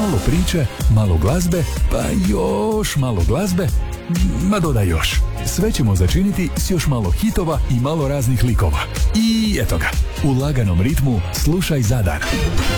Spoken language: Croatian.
Malo priče, malo glazbe, pa još malo glazbe, ma dodaj još. Sve ćemo začiniti s još malo hitova i malo raznih likova. I eto ga, u laganom ritmu slušaj Zadar.